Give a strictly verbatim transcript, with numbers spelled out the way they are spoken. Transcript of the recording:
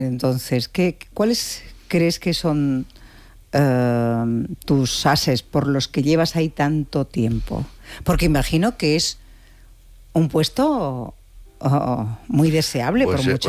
Entonces, ¿qué, ¿cuáles crees que son uh, tus ases por los que llevas ahí tanto tiempo? Porque imagino que es un puesto oh, muy deseable Pues, por eh, mucha